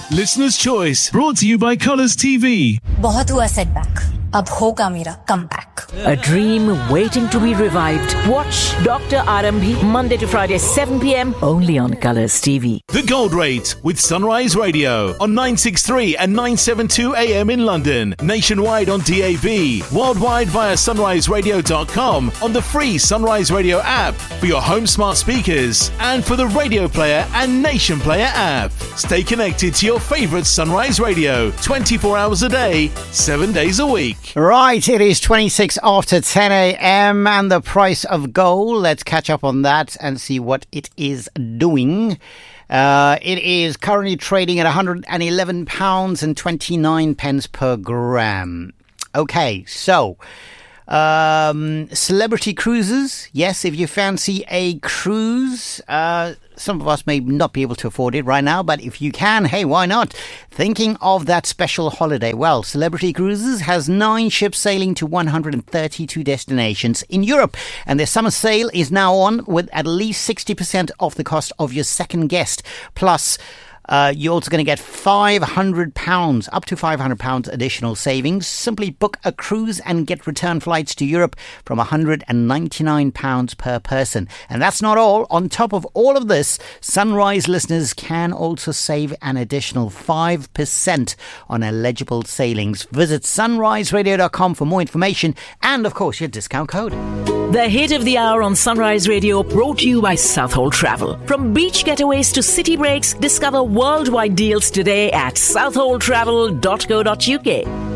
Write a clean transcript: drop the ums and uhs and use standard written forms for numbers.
Listener's Choice, brought to you by Colours TV. बहुत हुआ setback. अब होगा मेरा comeback. A dream waiting to be revived. Watch Dr. Arambhi Monday to Friday 7 p.m. only on Colours TV. The Gold Rate with Sunrise Radio on 963 and 972 AM in London, nationwide on DAB, worldwide via sunriseradio.com, on the free Sunrise Radio app for your home smart speakers and for the Radio Player and Nation Player app. Stay connected to your favourite Sunrise Radio 24 hours a day, 7 days a week. Right, it is 26 after 10 a.m. and the price of gold. Let's catch up on that and see what it is doing. It is currently trading at £111 and 29 pence per gram. Okay, so celebrity cruises. Yes, if you fancy a cruise, some of us may not be able to afford it right now, but if you can, hey, why not? Thinking of that special holiday? Well, Celebrity Cruises has 9 ships sailing to 132 destinations in Europe, and their summer sale is now on with at least 60% off the cost of your second guest. Plus, you're also going to get £500, up to £500 additional savings. Simply book a cruise and get return flights to Europe from £199 per person. And that's not all. On top of all of this, Sunrise listeners can also save an additional 5% on eligible sailings. Visit sunriseradio.com for more information and, of course, your discount code. The hit of the hour on Sunrise Radio, brought to you by Southhold Travel. From beach getaways to city breaks, discover worldwide deals today at southholdtravel.co.uk.